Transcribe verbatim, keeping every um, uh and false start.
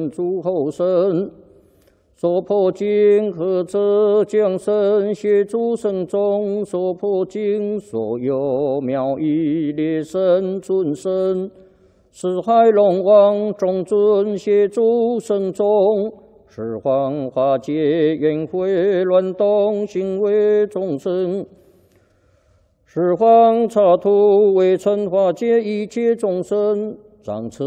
神诸后生。说破经何者将身协诸神中，说破经所有妙义列神尊神，四海龙王众尊协诸神中，十方化解缘会乱动行为众生，十方刹土为尘化解一切众生，掌持